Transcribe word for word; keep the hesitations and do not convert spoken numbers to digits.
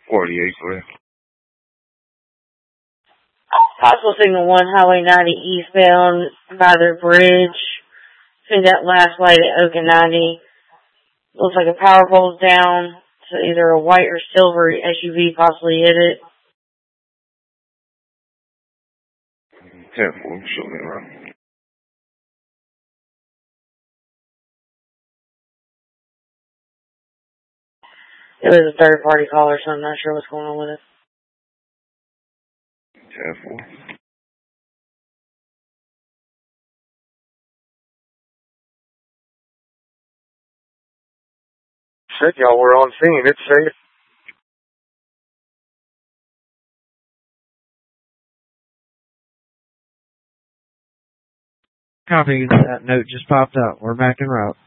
forty-eight for you. Possible signal one, Highway ninety eastbound by the bridge. See that last light at Oak and ninety. Looks like a power pole's down. So either a white or silver S U V possibly hit it. ten four, show me around. It was a third party caller, so I'm not sure what's going on with it. ten four. Said y'all were on scene. It's safe. Copy. That note just popped up. We're back en route.